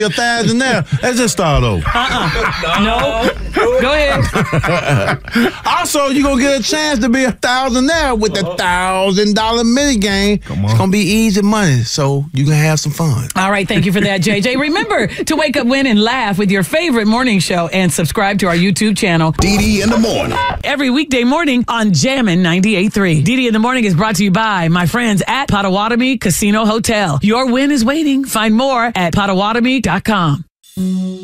$1,000. Let's just start over. No. Go ahead. Also, you're going to get a chance to be $1,000 with the $1,000 mini game. It's going to be easy money, so you can have some fun. All right, thank you for that, JJ. Remember to wake up, win, and laugh with your favorite morning show and subscribe to our YouTube channel. DD in the morning. Every weekday morning on Jammin' 98.3. DD in the morning is brought to you by my friends at Potawatomi Casino Hotel. Your win is waiting. Find more at Potawatomi.com.